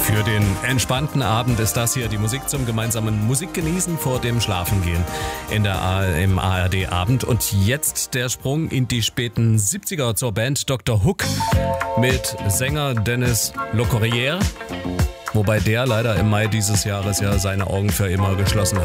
Für den entspannten Abend ist das hier die Musik zum gemeinsamen Musikgenießen vor dem Schlafengehen im ARD-Abend. Und jetzt der Sprung in die späten 70er zur Band Dr. Hook mit Sänger Dennis Locorriere, wobei der leider im Mai dieses Jahres ja seine Augen für immer geschlossen hat.